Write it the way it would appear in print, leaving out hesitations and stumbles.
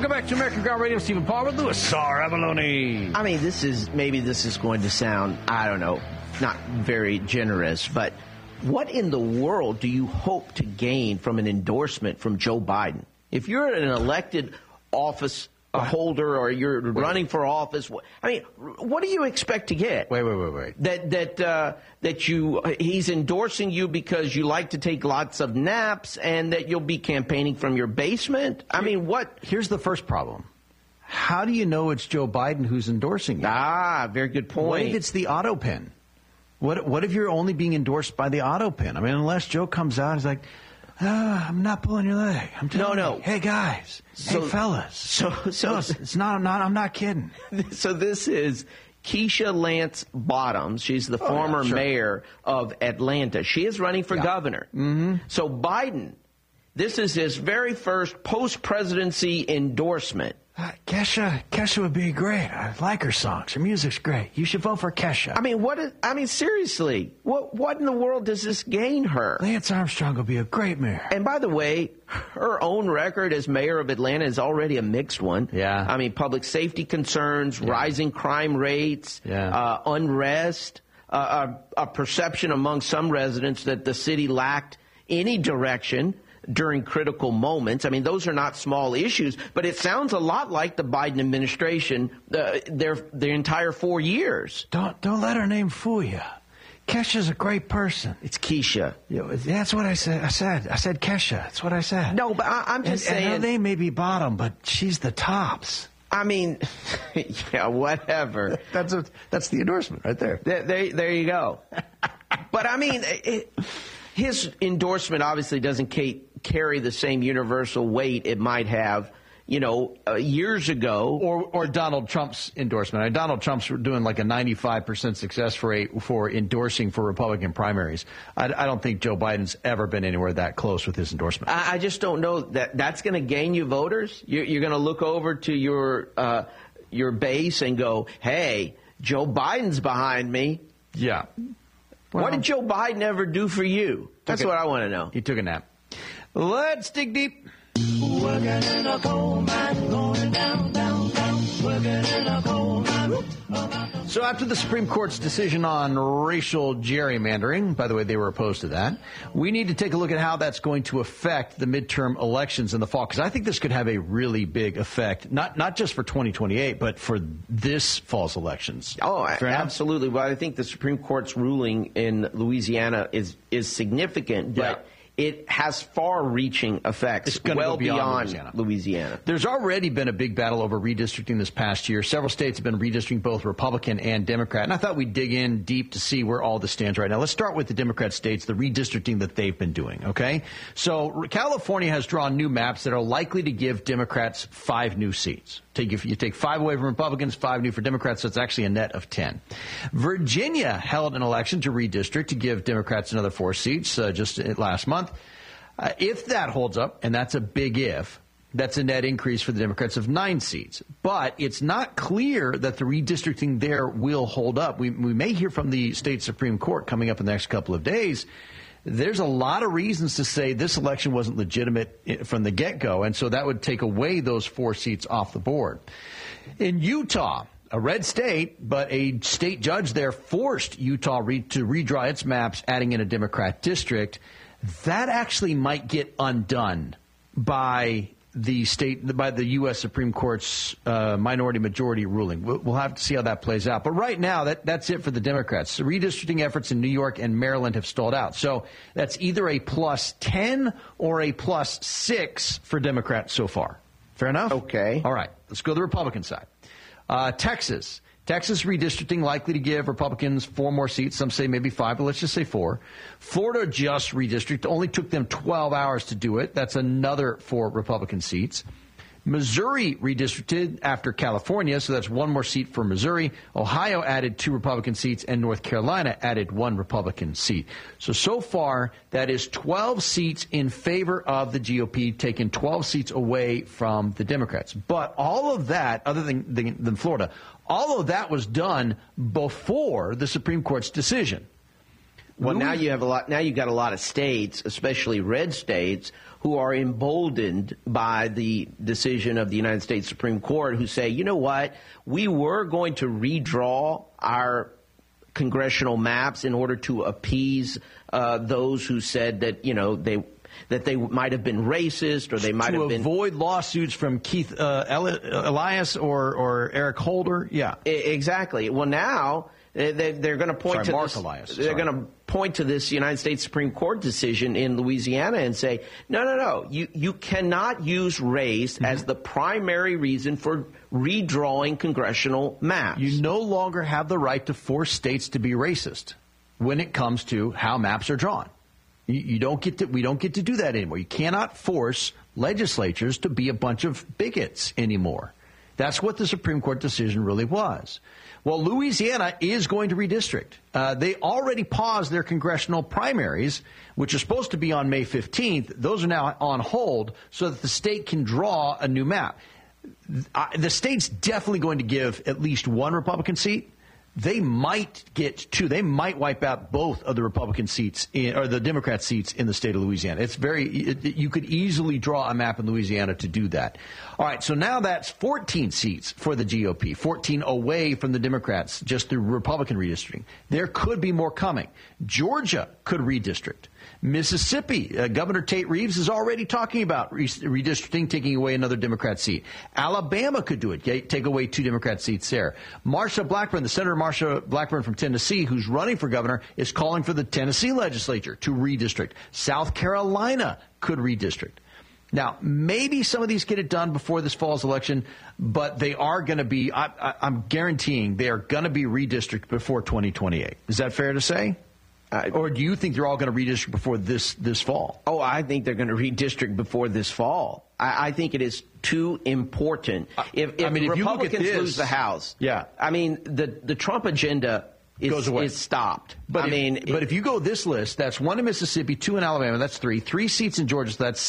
Welcome back to American Ground Radio. Stephen Paul with Louis Sar Avalone. I mean, this is going to sound, I don't know, not very generous, but what in the world do you hope to gain from an endorsement from Joe Biden? If you're an elected office holder or you're running for office, I mean, what do you expect to get? Wait. He's endorsing you because you like to take lots of naps and that you'll be campaigning from your basement? I mean, what? Here's the first problem. How do you know it's Joe Biden who's endorsing you? Very good point. What if it's the auto pin? What if you're only being endorsed by the auto pin? I mean, unless Joe comes out and is like, I'm not pulling your leg. I'm telling you. Hey, guys. Hey, fellas. I'm not kidding. So this is Keisha Lance Bottoms. She's the former mayor of Atlanta. She is running for governor. Mm-hmm. So Biden, this is his very first post-presidency endorsement. Kesha would be great. I like her songs. Her music's great. You should vote for Kesha. I mean, seriously, what in the world does this gain her? Lance Armstrong will be a great mayor. And by the way, her own record as mayor of Atlanta is already a mixed one. Yeah. I mean, public safety concerns, rising crime rates, unrest, a perception among some residents that the city lacked any direction during critical moments. I mean, those are not small issues, but it sounds a lot like the Biden administration, their entire 4 years. Don't let her name fool you. Kesha's a great person. It's Keisha. That's what I said. I said Kesha. That's what I said. No, but I'm just saying. And her name may be bottom, but she's the tops. I mean, yeah, whatever. That's the endorsement right there. There you go. But I mean, his endorsement obviously doesn't carry the same universal weight it might have, years ago. Or Donald Trump's endorsement. I mean, Donald Trump's doing like a 95% success rate for endorsing for Republican primaries. I don't think Joe Biden's ever been anywhere that close with his endorsement. I just don't know that's going to gain you voters. You're going to look over to your base and go, hey, Joe Biden's behind me. Yeah. Well, what did Joe Biden ever do for you? That's what I want to know. He took a nap. Let's dig deep. Working in a coal mine, going down, working in a coal mine. So after the Supreme Court's decision on racial gerrymandering, by the way, they were opposed to that, we need to take a look at how that's going to affect the midterm elections in the fall, because I think this could have a really big effect, not just for 2028, but for this fall's elections. Oh, absolutely. Well, I think the Supreme Court's ruling in Louisiana is significant, but it has far-reaching effects well beyond Louisiana. There's already been a big battle over redistricting this past year. Several states have been redistricting both Republican and Democrat, and I thought we'd dig in deep to see where all this stands right now. Let's start with the Democrat states, the redistricting that they've been doing, okay? So California has drawn new maps that are likely to give Democrats 5 new seats. You take 5 away from Republicans, 5 new for Democrats, so it's actually a net of 10. Virginia held an election to redistrict to give Democrats another 4 seats just last month. If that holds up, and that's a big if, that's a net increase for the Democrats of 9 seats. But it's not clear that the redistricting there will hold up. We may hear from the state Supreme Court coming up in the next couple of days. There's a lot of reasons to say this election wasn't legitimate from the get-go, and so that would take away those 4 seats off the board. In Utah, a red state, but a state judge there forced Utah to redraw its maps, adding in a Democrat district. That actually might get undone by the U.S. Supreme Court's minority majority ruling. We'll have to see how that plays out. But right now, that's it for the Democrats. The redistricting efforts in New York and Maryland have stalled out. So that's either a plus 10 or a plus 6 for Democrats so far. Fair enough? Okay. All right. Let's go to the Republican side. Texas redistricting likely to give Republicans 4 more seats. Some say maybe 5, but let's just say 4. Florida just redistricted. Only took them 12 hours to do it. That's another 4 Republican seats. Missouri redistricted after California, so that's 1 more seat for Missouri. Ohio added 2 Republican seats, and North Carolina added 1 Republican seat. So far, that is 12 seats in favor of the GOP, taking 12 seats away from the Democrats. But all of that, other than Florida, all of that was done before the Supreme Court's decision. Well, now you have a lot. Now you've got a lot of states, especially red states, who are emboldened by the decision of the United States Supreme Court, who say, you know what, we were going to redraw our congressional maps in order to appease those who said that, you know, they might have been racist, or they might have been... To avoid lawsuits from Keith Elias or Eric Holder. Yeah. Exactly. Well, now they're going to point to Mark this, Elias. They're going to point to this United States Supreme Court decision in Louisiana and say, no. You cannot use race as the primary reason for redrawing congressional maps. You no longer have the right to force states to be racist when it comes to how maps are drawn. We don't get to do that anymore. You cannot force legislatures to be a bunch of bigots anymore. That's what the Supreme Court decision really was. Well, Louisiana is going to redistrict. They already paused their congressional primaries, which are supposed to be on May 15th. Those are now on hold so that the state can draw a new map. The state's definitely going to give at least one Republican seat. They might get two. They might wipe out both of the Republican seats or the Democrat seats in the state of Louisiana. You could easily draw a map in Louisiana to do that. All right, so now that's 14 seats for the GOP, 14 away from the Democrats just through Republican redistricting. There could be more coming. Georgia could redistrict. Mississippi, Governor Tate Reeves is already talking about redistricting, taking away another Democrat seat. Alabama could do it, take away 2 Democrat seats there. Marsha Blackburn, the Senator Marsha Blackburn from Tennessee, who's running for governor, is calling for the Tennessee legislature to redistrict. South Carolina could redistrict. Now, maybe some of these get it done before this fall's election, but they are going to be, I'm guaranteeing they are going to be redistricted before 2028. Is that fair to say? Or do you think they're all going to redistrict before this fall? Oh, I think they're going to redistrict before this fall. I think it is too important. If Republicans lose the House, I mean, the Trump agenda is stopped. But if you go this list, that's 1 in Mississippi, 2 in Alabama, that's 3 seats in Georgia, so that's